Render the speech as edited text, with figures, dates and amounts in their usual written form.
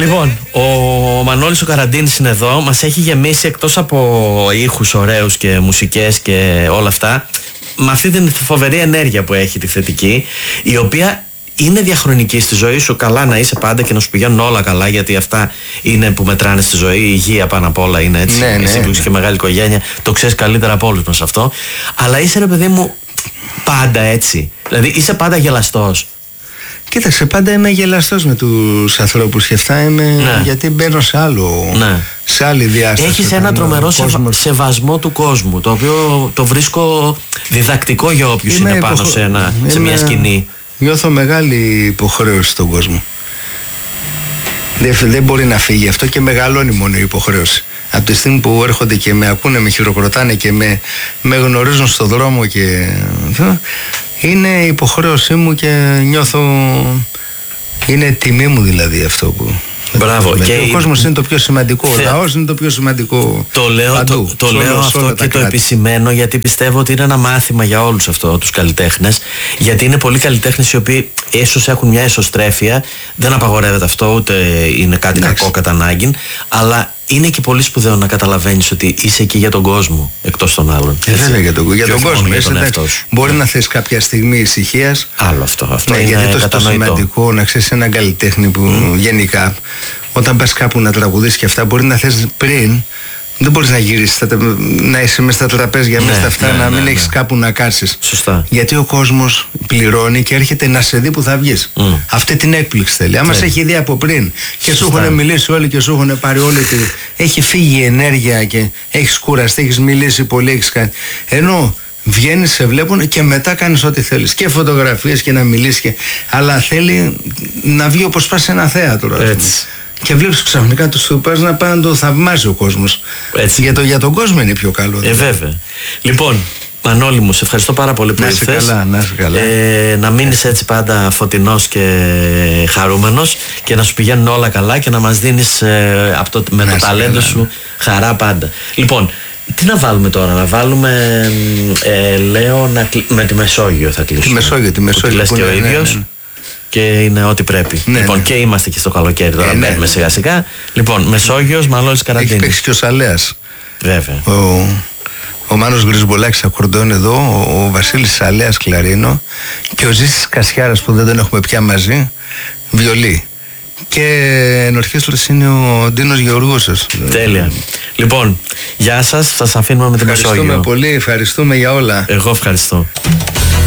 Λοιπόν, ο Μανώλης ο Καραντίνης είναι εδώ. Μας έχει γεμίσει, εκτός από ήχους ωραίους και μουσικές και όλα αυτά, με αυτή την φοβερή ενέργεια που έχει, τη θετική, η οποία είναι διαχρονική στη ζωή σου. Καλά να είσαι πάντα και να σου πηγαίνουν όλα καλά, γιατί αυτά είναι που μετράνε στη ζωή. Η υγεία πάνω απ' όλα είναι έτσι. Ναι, εσύ που είσαι και μεγάλη οικογένεια, το ξέρεις καλύτερα από όλους μας αυτό. Αλλά είσαι, ρε παιδί μου, πάντα έτσι. Δηλαδή είσαι πάντα γελαστός. Κοίταξε, πάντα είμαι γελαστός με τους ανθρώπους και αυτά είμαι, Ναι. γιατί μπαίνω σε άλλο, Ναι. σε άλλη διάσταση. Έχεις ένα τρομερό σεβασμό του κόσμου, το οποίο το βρίσκω διδακτικό για όποιους είναι πάνω σε μια σκηνή. Νιώθω μεγάλη υποχρέωση στον κόσμο. Δεν μπορεί να φύγει αυτό και μεγαλώνει μόνο η υποχρέωση. Από τη στιγμή που έρχονται και με ακούνε, με χειροκροτάνε και με γνωρίζουν στον δρόμο και είναι υποχρέωσή μου και νιώθω, είναι τιμή μου δηλαδή αυτό που... Μπράβο. Και ο κόσμος είναι το πιο σημαντικό, ο λαός είναι το πιο σημαντικό. Το λέω αυτό και το επισημαίνω, γιατί πιστεύω ότι είναι ένα μάθημα για όλους αυτό, τους καλλιτέχνες. Γιατί είναι πολλοί καλλιτέχνες οι οποίοι ίσως έχουν μια εσωστρέφεια. Δεν απαγορεύεται αυτό, ούτε είναι κάτι κακό κατά ανάγκη. Αλλά είναι και πολύ σπουδαίο να καταλαβαίνεις ότι είσαι εκεί για τον κόσμο, εκτός των άλλων. Βέβαια για τον κόσμο. Μπορεί να θες κάποια στιγμή ησυχίας. Άλλο αυτό. Ναι, είναι γιατί κατανοητό. το σημαντικό να ξέρεις έναν καλλιτέχνη που γενικά, όταν πας κάπου να τραγουδήσεις και αυτά, μπορεί να θες πριν. Δεν μπορείς να γυρίσεις, να είσαι μέσα στα τραπέζια, μέσα στα αυτά, να μην έχεις κάπου να κάτσεις. Σωστά. Γιατί ο κόσμος πληρώνει και έρχεται να σε δει που θα βγεις. Αυτή την έκπληξη θέλει. Άμα σε έχει δει από πριν και σου έχουν μιλήσει όλοι και σου έχουν πάρει όλη τη. Έχει φύγει η ενέργεια και έχεις κουραστεί, έχεις μιλήσει πολύ, έχεις κάνει. Ενώ βγαίνεις, σε βλέπουν και μετά κάνεις ό,τι θέλεις. Και φωτογραφίες και να μιλήσεις. Αλλά θέλει να βγει όπως πας σε ένα θέατρο. Έτσι. Και βλέπεις ξαφνικά τους σούπερς να πάνε να το θαυμάζει ο κόσμος. Για τον κόσμο είναι πιο καλό. Βέβαια. Λοιπόν, Μανώλη μου, σε ευχαριστώ πάρα πολύ που ήρθες. Να είσαι καλά. Να μείνεις έτσι πάντα φωτεινός και χαρούμενος και να σου πηγαίνουν όλα καλά και να μας δίνεις με το ταλέντο σου χαρά πάντα. Λοιπόν, τι να βάλουμε τώρα, να βάλουμε, λέω, με τη Μεσόγειο θα κλείσουμε. Τη Μεσόγειο. Που λες και ο ίδιος. Και είναι ό,τι πρέπει. Λοιπόν, και είμαστε και στο καλοκαίρι τώρα. Μπαίνουμε σιγά σιγά. Λοιπόν, Μεσόγειος, Μανώλης Καραντίνης. Έχει παίξει και ο Σαλέας. Βέβαια. Ο Μάνος Γκρισμπολάκης ακορντών εδώ, ο Βασίλης Σαλέας κλαρίνο και ο Ζήσης Κασιάρας που δεν τον έχουμε πια μαζί, βιολί. Και ενορχήστρας είναι ο Ντίνος Γεωργούσας. Τέλεια. Λοιπόν, γεια σας, σας αφήνουμε με τη Μεσόγειο. Ευχαριστούμε πολύ, ευχαριστούμε για όλα. Εγώ ευχαριστώ.